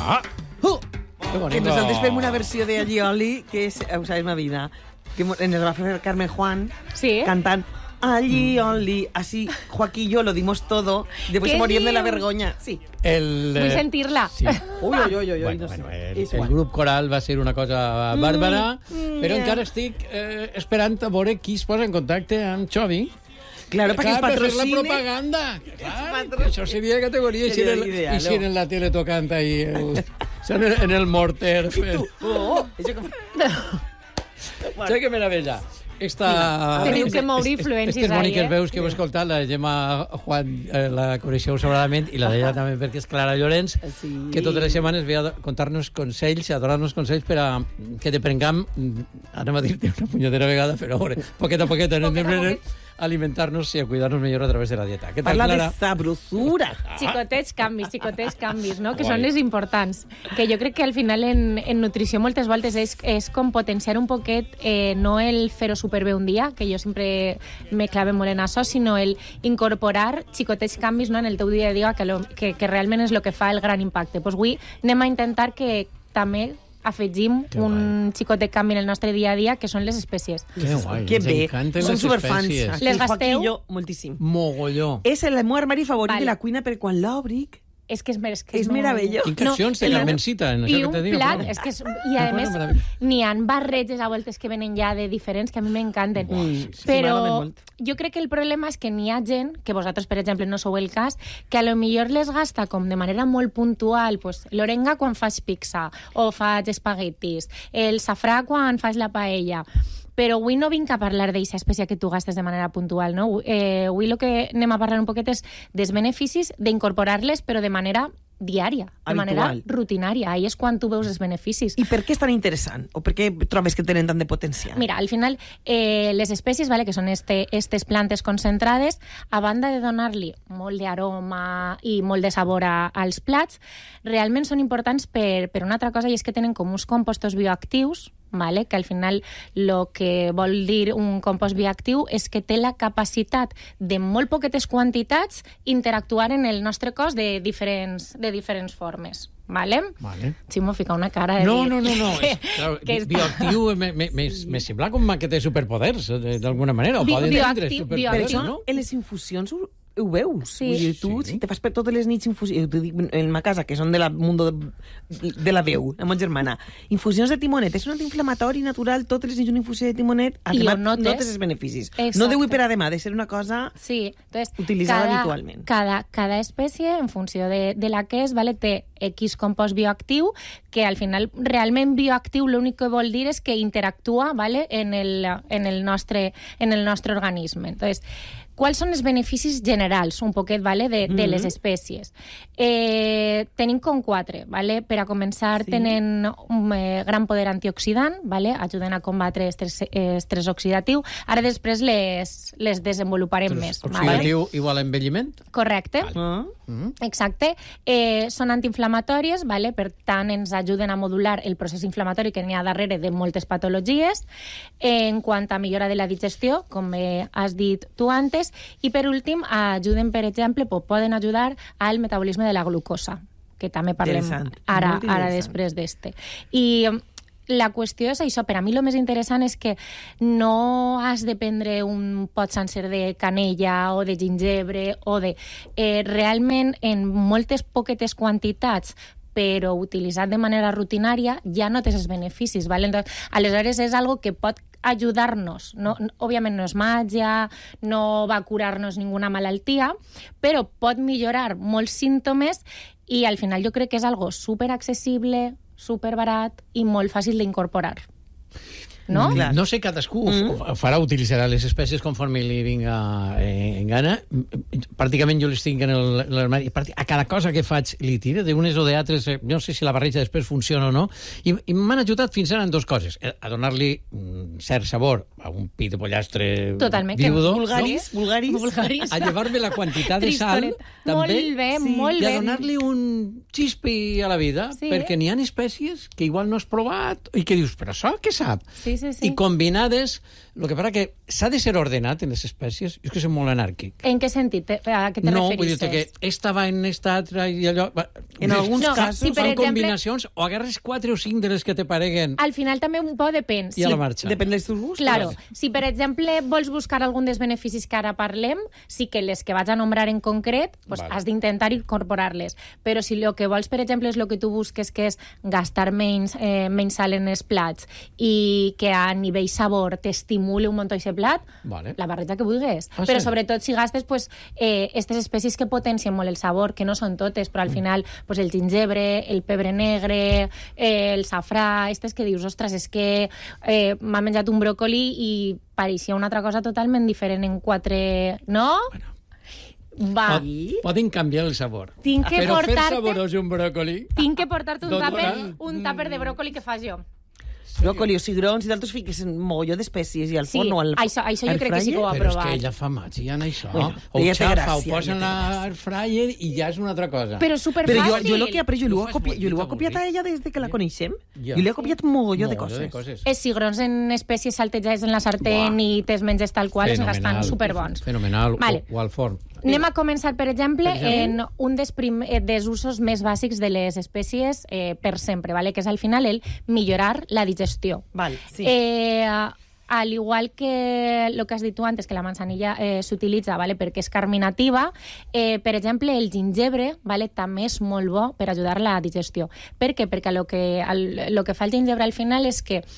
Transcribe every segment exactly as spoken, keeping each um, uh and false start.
Ah! Uh! Que nosaltres fem una versió de Allioli que és, ho sabes, ma vida, que ens va fer Carmen Juan sí. cantant Allioli, así Joaquín y yo lo dimos todo, después se morían de la vergonya. Sí. El, Vull sentir-la. Sí. Uy, uy, uy, uy, bueno, no bueno, sé. el, el grup coral va ser una cosa bàrbara, mm, però yeah. encara estic eh, esperant a veure qui es posa en contacte amb Xovi. Claro, para que es patrocine. Per fer la propaganda. Clar, això seria categoria. Seria I si, ideal, i si en la tele tocant ahí, el, en, el, en el morter. I tu? Oh, això que... Saps que meravella? Esta... Teniu que moure influències Aquestes boniques eh? veus que heu escoltat, la Gemma Juan eh, la coneixeu sobradament, i la d'ella també perquè és Clara Llorenç, sí. que totes les setmanes ve a contar-nos consells, a donar-nos consells per a que te prengam, anem a dir-te una punyetera vegada, però a veure, poquet a poquet anem de alimentar-nos i a cuidar-nos millor a través de la dieta. Què tal, Parla Clara? de sabrosura. Ah. Xicotets canvis, xicotets canvis, no? Que Guai. Són les importants. Que jo crec que al final en, en nutrició moltes voltes és, és com potenciar un poquet eh, no el fer-ho superbé un dia, que jo sempre me clave molt en això, sinó el incorporar xicotets canvis, no, en el teu dia a dia, que, lo, que, que realment és el que fa el gran impacte. Pues avui anem a intentar que també afegim que un guai. Xicot de canvi en el nostre dia a dia, que són les espècies. Que guai, que ens bé. encanten Som les superfans. espècies. Les gasteu? Jo, moltíssim. Mogolló. És el meu armari favorit vale. de la cuina, però quan l'obric... És que és, és, que és meravellós. Quin cancions no, de Carmencita, en això I que te un digo. plat, és que és, i a més n'hi ha barreges a voltes que venen ja de diferents que a mi m'encanten. Mm, sí, però sí, jo crec que el problema és que n'hi ha gent, que vosaltres, per exemple, no sou el cas, que a lo millor les gasta com de manera molt puntual, pues, l'orenga quan faig pizza o faig espaguetis, el safrà quan faig la paella. Però avui no vinc a parlar d'aquesta espècie que tu gastes de manera puntual, no? Eh, avui el que anem a parlar un poquet és dels beneficis d'incorporar-les, però de manera diària, de habitual. manera rutinària. Ahí és quan tu veus els beneficis. I per què és tan interessant? O per què trobes que tenen tant de potencial? Mira, al final, eh, les espècies, vale, que són este, estes plantes concentrades, a banda de donar-li molt d'aroma i molt de sabor a, als plats, realment són importants per, per una altra cosa, i és que tenen com uns compostos bioactius, vale? Que al final el que vol dir un compost bioactiu és que té la capacitat de molt poquetes quantitats interactuar en el nostre cos de diferents, de diferents formes. Vale? Vale. Ximo fica una cara de no, dir... no, no, no. És, clar, que és... Bioactiu me, me, me, me sembla com que té superpoders, d'alguna manera. O Bi poden tindre bioactiu, superpoders, Però no? en les infusions ho, ho veus. Sí. Vull dir, tu, Sí. si te fas per totes les nits infusions... T'ho dic en ma casa, que són de la mundo de, de la veu, la meva germana. Infusions de timonet. És un antiinflamatori natural, totes les nits una infusió de timonet, I ho notes, notes. notes els beneficis. Exacte. No deu per a demà, de ser una cosa Sí, entonces, utilitzada cada, habitualment. Cada, cada espècie, en funció de, de la que és, vale, té X compost bioactiu, que al final realment bioactiu l'únic que vol dir és que interactua, vale, en, el, en, el nostre, en el nostre organisme. Entonces, quals són els beneficis generals, un poquet, vale, de, de les espècies? Eh, tenim com quatre, vale? Per a començar, sí. Tenen un eh, gran poder antioxidant, vale? Ajuden a combatre estrès, estrès oxidatiu. Ara després les, les desenvoluparem més. Oxidatiu Vale? igual a envelliment? Correcte. Ah. Mm-hmm. Exacte. Eh, són antiinflamatòries, vale? Per tant, ens ajuden a modular el procés inflamatori que n'hi ha darrere de moltes patologies. Eh, en quant a millora de la digestió, com eh, has dit tu antes, i per últim, ajuden, per exemple, poden ajudar al metabolisme de la glucosa, que també parlem ara, ara després d'este. I la qüestió és això, per a mi el més interessant és que no has de prendre un pot sencer de canella o de gingebre o de... Eh, realment, en moltes poquetes quantitats, però utilitzat de manera rutinària, ja no tens els beneficis. ¿Vale? Entonces, aleshores, és algo que pot ajudar-nos. No, òbviament no és màgia, no va curar-nos ninguna malaltia, però pot millorar molts símptomes i al final jo crec que és algo superaccessible, superbarat i molt fàcil d'incorporar. No? Mm, no sé, cadascú mm. farà, utilitzarà les espècies conforme li vinga eh, en gana. Pràcticament jo les tinc en l'armari. A cada cosa que faig li tira, d'unes o d'altres, eh, no sé si la barreja després funciona o no, i, i m'han ajudat fins ara en dues coses. A donar-li un cert sabor a un pit de pollastre Totalment, viudo. Vulgaris, no? vulgaris. vulgaris. A llevar-me la quantitat de sal, també. Molt bé, sí. molt I bé. a donar-li un xispi a la vida, sí. Perquè n'hi ha espècies que igual no has provat i que dius, però això què sap? Sí, sí, sí. I combinades, el que passa que s'ha de ser ordenat en les espècies? És que és molt anàrquic. En què sentit? A què te no, referisses? vull dir que esta va en esta altra i allò... En alguns no, casos... si per fan exemple, combinacions o agarres quatre o cinc de les que te pareguen al final també un poc depèn. i a la marxa. Depèn dels teus gustos. Claro, si per exemple vols buscar algun dels beneficis que ara parlem, sí que les que vaig a nombrar en concret, pues Vale. has d'intentar incorporar-les. Però si el que vols, per exemple, és el que tu busques, que és gastar menys, eh, menys sal en els plats i que a nivell sabor t'estimule un munt aquest plat, Vale. la barreja que vulguis. Ah, però sí? sobretot si gastes pues, eh, aquestes espècies que potencien molt el sabor, que no són totes, però al final pues, el gingebre, el pebre negre, eh, el safrà, aquestes que dius, ostres, és que eh, m'ha menjat un bròcoli i pareixia una altra cosa totalment diferent en quatre... No? Bueno. Va, Pot, poden canviar el sabor. Tinc que Però fer portar-te- saborós un bròcoli... tinc que portar-te un Doctora, tàper, un tàper de bròcoli que fas jo. Bròcoli o cigrons i d'altres fiques un mogolló d'espècies i al Sí, forn o al això, això jo air crec que sí que ho ha Però és provat. que ella fa màgia en això. Bueno, o ella ho té xafa, gràcia, ho posa en ella té l'air fryer i ja és una altra cosa. Però Però superfàcil. jo, jo lo que aprendo, jo Tu l'ho fas he copiat, jo l'ho he molt copiat a avorrit. ella des de que la coneixem. Ja. Jo li he copiat mogolló de Mogolló coses. Els cigrons en espècies saltejades en la sartén Buah. i te'ls menges tal qual, és que estan superbons. Fenomenal. Vale. O, o al forn. Anem a començar, per exemple, Per exemple? en un dels, prim, eh, dels usos més bàsics de les espècies eh, per sempre, vale? Que és al final el millorar la digestió. Val, sí. Eh, al igual que el que has dit tu antes, que la manzanilla eh, s'utilitza vale, perquè és carminativa, eh, per exemple, el gingebre vale, també és molt bo per ajudar a la digestió. Per què? Perquè el que, el, el que fa el gingebre al final és que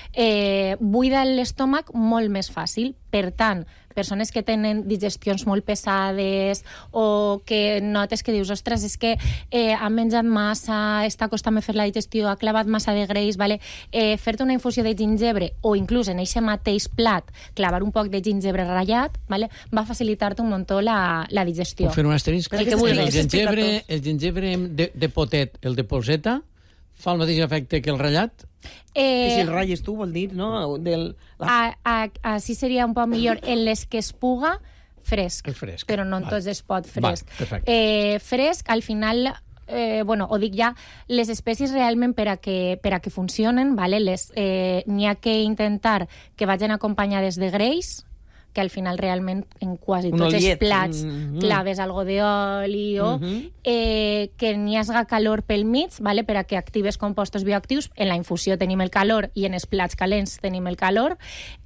eh, buida l'estómac molt més fàcil. Per tant, persones que tenen digestions molt pesades o que notes que dius, ostres, és que eh, han menjat massa, està costant fer la digestió, ha clavat massa de greix, vale? eh, fer-te una infusió de gingebre o inclús en aquest mateix plat clavar un poc de gingebre ratllat, vale? Va facilitar-te un muntó la, la digestió. Puc fer un asterisc? El que el, vulguis. gingebre, el gingebre de, de potet, el de polseta, fa el mateix efecte que el ratllat? Que si Eh, el ratlles tu, vol dir, no? Del, la... a, a, així seria un poc millor en les que es puga fresc, El fresc, però no en vale. tots es pot fresc. Vale, perfecte. eh, fresc, al final, eh, bueno, ho dic ja, les espècies realment per a que, per a que funcionen, vale, les eh, n'hi ha que intentar que vagin acompanyades de greix, que al final realment en quasi Un tots els oliet. plats Mm-hmm. claves algo d'oli o Mhm. eh, que n'hi hagi calor pel mig, vale, per a que actives compostos bioactius. En la infusió tenim el calor i en els plats calents tenim el calor.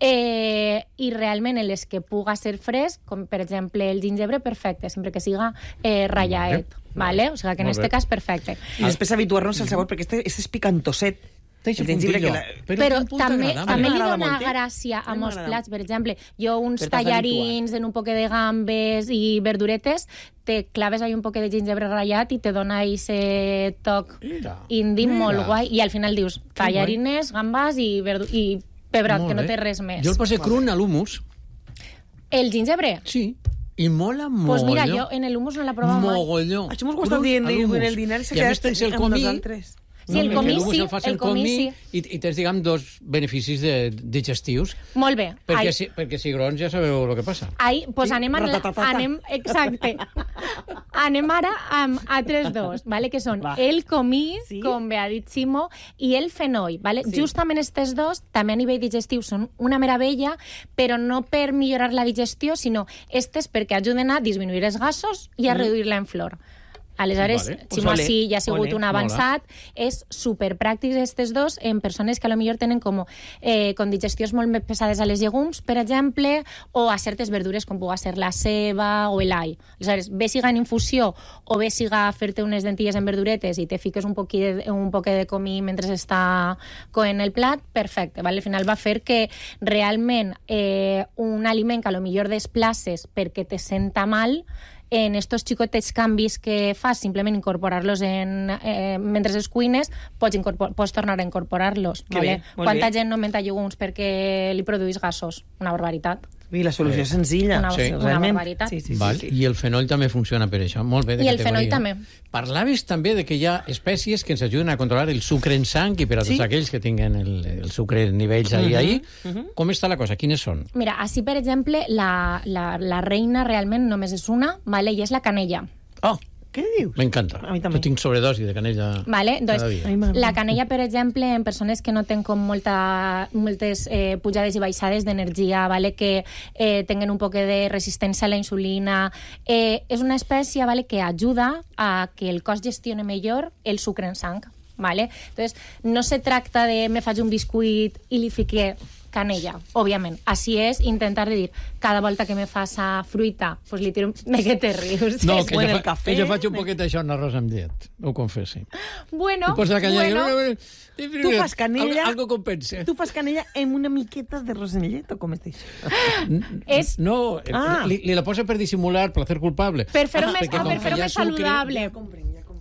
Eh, I realment en les que puga ser fresc, com per exemple el gingebre, perfecte, sempre que siga eh, rallaet. Vale? O sigui que en Molt aquest bé. cas perfecte. I després habituar-nos al sabor, perquè este, este és picantoset. Té aquest El gingebre puntillo, que la- però, Però té un punt també, agradable. també li M'agrada dona molt, eh? gràcia a A mi molts m'agrada. plats. Per exemple, jo uns Però t'has tallarins en un poc de gambes i verduretes, te claves ahí un poc de gingebre ratllat i te dona ese toc Mira, indi mira. molt guai. I al final dius tallarines, gambes i, verdu i pebrot, Molt que no bé. té res més. Jo el poso crun a l'humus. El gingebre? Sí. I mola Doncs mogolló. pues mira, jo en el hummus no l'he provat mai. Mogolló. Això m'ho has estat Crun dient a en l'humus. el dinar i s'ha I a quedat més tens el amb comí. nosaltres. Sí, el comí l'humus sí, el fas el en comí comí sí. i, i tens, diguem, dos beneficis de, digestius. Molt bé. Perquè, Ai. si, perquè cigrons ja sabeu el que passa. Ai, pues Sí, anem, a, ratatatata. anem, exacte. Anem ara amb altres dos, vale? Que són Va. el comí, Sí. com bé ha dit Ximo, i el fenoi. Vale? Sí. Justament aquests dos, també a nivell digestiu, són una meravella, però no per millorar la digestió, sinó estes perquè ajuden a disminuir els gasos i a reduir-la en flor. Aleshores, Vale. Ximo Pues ole, així ja ha sigut ole. un avançat. És superpràctics aquests dos en persones que a lo millor tenen com, eh, con digestions molt més pesades a les llegums, per exemple, o a certes verdures com pugui ser la ceba o l'all. Aleshores, bé siga en infusió o bé siga fer-te unes dentilles en verduretes i te fiques un poquí de, un poquet de comí mentre està coent el plat, perfecte. Vale? Al final va fer que realment eh, un aliment que a lo millor desplaces perquè te senta mal, en estos xicotets canvis que fas, simplement incorporar-los en, eh, mentre es cuines, pots, incorpor pots tornar a incorporar-los. Que Vale? bé, molt Quanta bé. gent no menta llegums perquè li produís gasos? Una barbaritat. I la solució és senzilla. Una- Sí. una realment. barbaritat. Sí, sí, sí, Val? sí. I el fenoll també funciona per això. Molt bé, de I el categoria. fenoll també. Parlaves també de que hi ha espècies que ens ajuden a controlar el sucre en sang i per a tots Sí. aquells que tinguen el, el sucre en nivells ahí, ahí. Com està la cosa? Quines són? Mira, així, per exemple, la, la, la reina realment només és una, vale? I és la canella. Oh, Què dius? M'encanta. A mi també. Jo tinc sobredosi de canella Vale? cada Doncs, dia. Ai, m'agrada. la canella, per exemple, en persones que no tenen com molta, moltes eh, pujades i baixades d'energia, vale? Que eh, tenen un poc de resistència a la insulina, eh, és una espècie, vale? Que ajuda a que el cos gestione millor el sucre en sang. Vale? Entonces, no se tracta de me faig un biscuit i li fiqué canella, òbviament. Així és intentar de dir, cada volta que me fas a fruita, pues li tiro... De què te rius? No, És que buen jo, el fa, cafè. que jo faig un poquet d'això en arròs amb llet, ho confessi. Bueno, Posa la canyella, bueno. Tu fas canella... Algo, algo compensa. Tu fas canella amb una miqueta de arròs en llet, o com es diu? És No, eh, Ah. li, li la posa per dissimular, placer culpable. per fer-ho més, Perquè ah, com per que fer-ho hi ha més sucre, saludable. Ja comprenc, ja comprenc.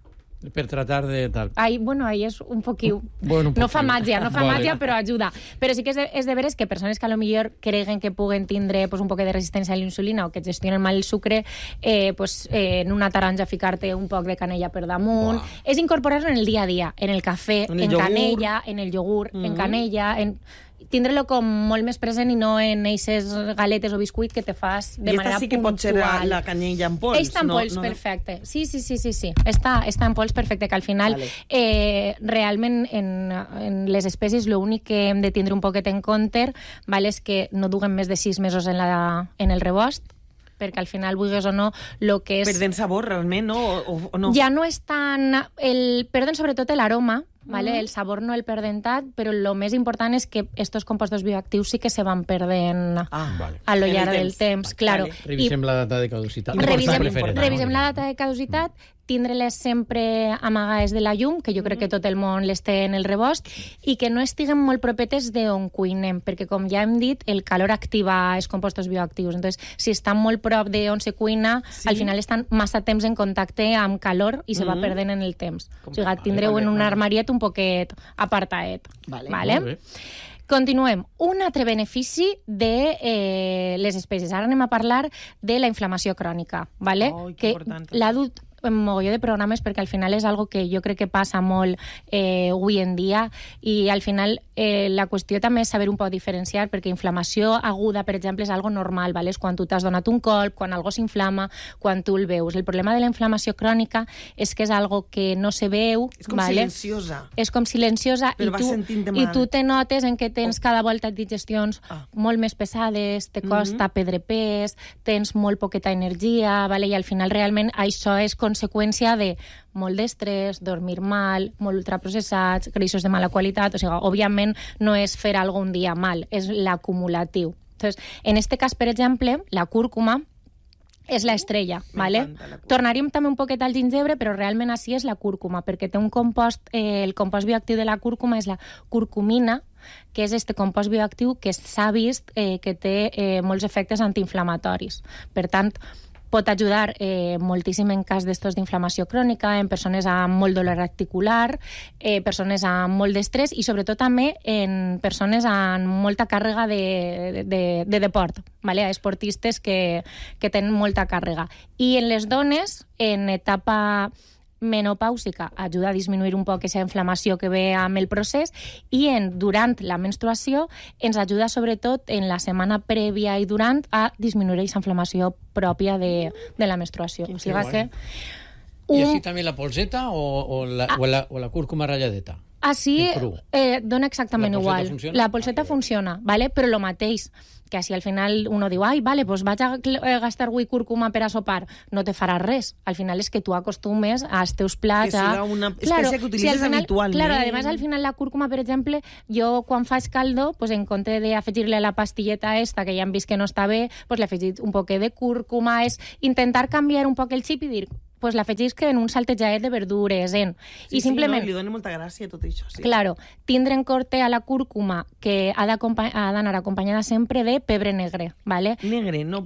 Per tratar de tal. Ai, bueno, ahí és un poquiu... Bueno, un no fa poquiu. màgia, no fa Vale. màgia, però ajuda. Però sí que és de, és de veres que persones que a lo millor creguen que puguen tindre pues, un poc de resistència a la insulina o que gestionen mal el sucre, eh, pues, eh, en una taronja ficar-te un poc de canella per damunt. Uau. És incorporar-lo en el dia a dia, en el cafè, En en, el iogurt. canella, en el iogurt, Mm. en canella... En... tindre-lo com molt més present i no en eixes galetes o biscuit que te fas de I manera esta sí que puntual. pot ser la, la canyella en pols. Està en no, pols, no, perfecte. Sí, sí, sí, sí, sí. Està, està en pols perfecte, que al final Vale. eh, realment en, en les espècies l'únic que hem de tindre un poquet en compte, vale, és que no duguen més de sis mesos en, la, en el rebost, perquè al final, vulguis o no, lo que és... Perden sabor, realment, no? O, o no? Ja no és tan... El, perden sobretot l'aroma, vale? Mm. El sabor no el perden tant, però el més important és que estos compostos bioactius sí que se van perdent Ah, Vale. a lo En el llarg del temps. temps, claro. Vale. Revisem la data de caducitat. Revisem, Important, revisem la data de caducitat, tindre-les sempre amagades de la llum, que jo crec que tot el món les té en el rebost, i que no estiguen molt propetes d'on cuinem, perquè, com ja hem dit, el calor activa els compostos bioactius. Entonces, si estan molt prop d'on se cuina, Sí. al final estan massa temps en contacte amb calor i se va Mhm. perdent en el temps. O sigui, Vale, tindreu vale, en un vale. armariet un poquet apartaet. Vale. Vale? Molt bé. Continuem. Un altre benefici de eh, les espècies. Ara anem a parlar de la inflamació crònica, ¿vale? Ai, que que important. l'ha dut en mogolló de programes perquè al final és algo que jo crec que passa molt eh, avui en dia i al final eh, la qüestió també és saber un poc diferenciar perquè inflamació aguda, per exemple, és algo normal, ¿vale? És quan tu t'has donat un colp, quan algo s'inflama, quan tu el veus. El problema de la inflamació crònica és que és algo que no se veu, És com ¿vale? silenciosa. És com silenciosa Però i vas tu, sentint-te i mal. tu te notes en què tens cada volta digestions Ah. molt més pesades, te costa perdre pes, tens molt poqueta energia, vale? I al final realment això és conseqüència de molt d'estrès, dormir mal, molt ultraprocessats, greixos de mala qualitat, o sigui, òbviament no és fer algun dia mal, és l'acumulatiu. Entonces, en este cas, per exemple, la cúrcuma és la estrella, ¿vale? M'encanta la cúrcuma. Tornaríem també un poquet al gingebre, però realment així és la cúrcuma, perquè té un compost, eh, el compost bioactiu de la cúrcuma és la curcumina, que és este compost bioactiu que s'ha vist eh, que té eh, molts efectes antiinflamatoris. Per tant, pot ajudar eh, moltíssim en cas d'estos d'inflamació crònica, en persones amb molt dolor articular, eh, persones amb molt d'estrès i sobretot també en persones amb molta càrrega de, de, de deport, ¿vale? Esportistes que, que tenen molta càrrega. I en les dones, en etapa menopàusica, ajuda a disminuir un poc aquesta inflamació que ve amb el procés i en, durant la menstruació ens ajuda sobretot en la setmana prèvia i durant a disminuir aquesta inflamació pròpia de, de la menstruació. O sigui que... I Un... així també la polseta o, o, la, Ah. o, la, o la cúrcuma ratlladeta? Així En cru. eh, dona exactament La polseta igual. funciona? La polseta Ah, que bé. funciona, ¿vale? Però lo mateix, que així al final uno diu, ai, vale, pues vaig a cl- eh, gastar avui cúrcuma per a sopar. No te farà res. Al final és que tu acostumes als teus plats Que a... siga una espècie que utilitzes al final, habitualment. Claro, además al final la cúrcuma, per exemple, jo quan faig caldo, pues en compte d'afegir-li la pastilleta esta, que ja hem vist que no està bé, pues li afegit un poquet de cúrcuma, és intentar canviar un poc el xip i dir, pues l'afegisc en un saltejadet de verdures, en... Sí, I simplement... Sí, no, li dona molta gràcia tot això. Sí. Claro, tindre en compte a la cúrcuma que ha d'acompa- ha d'anar acompanyada sempre de pebre negre, ¿vale? Negre, no,